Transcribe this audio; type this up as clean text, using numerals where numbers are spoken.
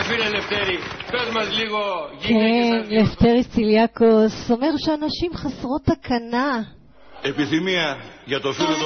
φίλε Λευτέρη, πες μας λίγο כן, לפטריס ציליאקוס אומר שאנשים חסרות תקנה. επιθυμία για το φίλο